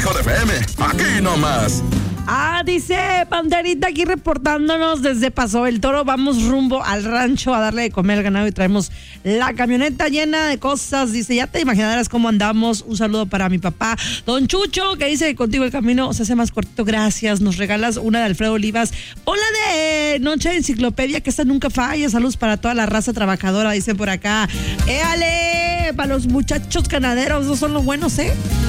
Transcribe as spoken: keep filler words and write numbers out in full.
mejor F M. Aquí nomás. Ah, dice Panterita aquí reportándonos desde Paso del Toro. Vamos rumbo al rancho a darle de comer al ganado y traemos la camioneta llena de cosas. Dice, ya te imaginarás cómo andamos. Un saludo para mi papá, Don Chucho, que dice que contigo el camino se hace más cortito. Gracias. Nos regalas una de Alfredo Olivas. Hola de Noche de Enciclopedia, que esta nunca falla. Saludos para toda la raza trabajadora, dice por acá. ¡Éale! Para los muchachos ganaderos, esos son los buenos, ¿eh?